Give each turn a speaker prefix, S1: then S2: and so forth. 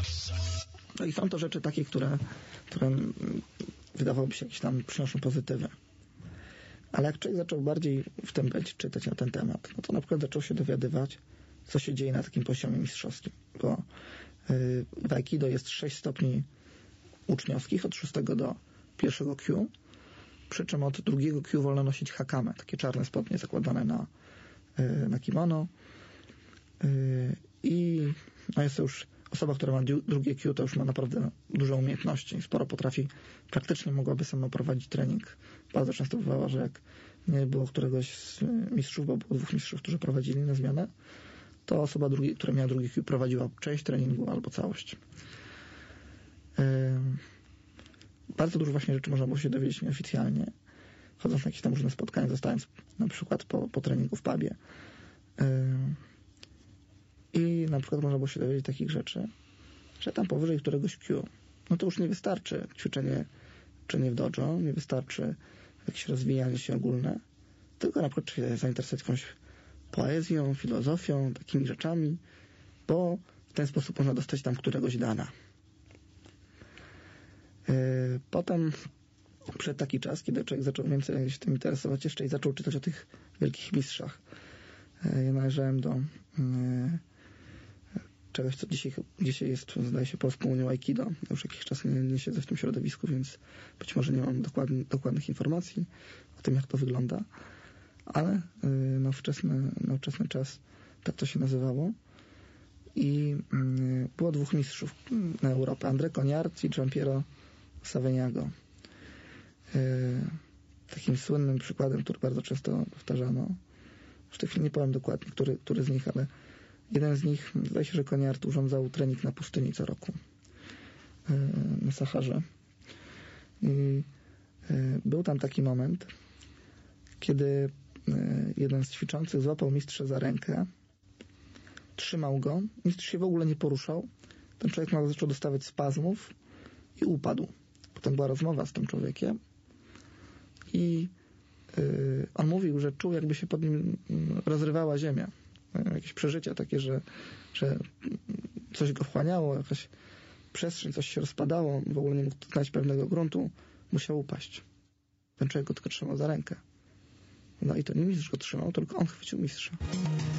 S1: No i są to rzeczy takie, które wydawałoby się jakieś tam przynoszą pozytywy. Ale jak człowiek zaczął bardziej w tym czytać na ten temat, no to na przykład zaczął się dowiadywać, co się dzieje na takim poziomie mistrzowskim. Bo w Aikido jest 6 stopni uczniowskich, od 6 do 1 Q, przy czym od 2 Q wolno nosić hakame, takie czarne spodnie zakładane na kimono. I no jest to już osoba, która ma drugie Q, to już ma naprawdę dużo umiejętności. Sporo potrafi, praktycznie mogłaby sama prowadzić trening. Bardzo często bywało, że jak nie było któregoś z mistrzów, bo było 2 mistrzów, którzy prowadzili na zmianę, to osoba, która miała drugie Q, prowadziła część treningu albo całość. Bardzo dużo właśnie rzeczy można było się dowiedzieć nieoficjalnie, chodząc na jakieś tam różne spotkania, zostając na przykład po treningu w pubie. I na przykład można było się dowiedzieć takich rzeczy, że tam powyżej któregoś Q, no to już nie wystarczy ćwiczenie w dojo, nie wystarczy jakieś rozwijanie się ogólne, tylko na przykład się zainteresować jakąś poezją, filozofią, takimi rzeczami, bo w ten sposób można dostać tam któregoś dana. Potem przyszedł taki czas, kiedy człowiek zaczął więcej się tym interesować jeszcze i zaczął czytać o tych wielkich mistrzach. Ja należałem do czegoś, co dzisiaj jest, zdaje się, Polską Unią Aikido. Już jakiś czas nie siedzę w tym środowisku, więc być może nie mam dokładnych informacji o tym, jak to wygląda, ale na ówczesny czas tak to się nazywało. I było 2 mistrzów na Europę. André Cognard i Giampiero Saveniago. Takim słynnym przykładem, który bardzo często powtarzano, w tej chwili nie powiem dokładnie, który z nich, ale jeden z nich, zdaje się, że Cognard urządzał trening na pustyni co roku na Saharze. I był tam taki moment, kiedy jeden z ćwiczących złapał mistrza za rękę, trzymał go, mistrz się w ogóle nie poruszał, ten człowiek zaczął dostawać spazmów i upadł. Potem była rozmowa z tym człowiekiem i on mówił, że czuł, jakby się pod nim rozrywała ziemia. Jakieś przeżycia takie, że coś go wchłaniało, jakaś przestrzeń, coś się rozpadało, w ogóle nie mógł znaleźć pewnego gruntu, musiał upaść. Ten człowiek go tylko trzymał za rękę. No i to nie mistrz go trzymał, tylko on chwycił mistrza.